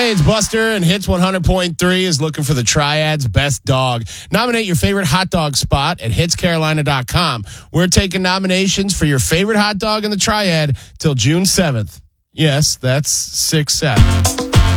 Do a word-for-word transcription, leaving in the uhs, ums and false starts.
Hey, it's Buster, and Hits one hundred point three is looking for the Triad's best dog. Nominate your favorite hot dog spot at hits carolina dot com. We're taking nominations for your favorite hot dog in the Triad till June seventh. Yes, that's six seven.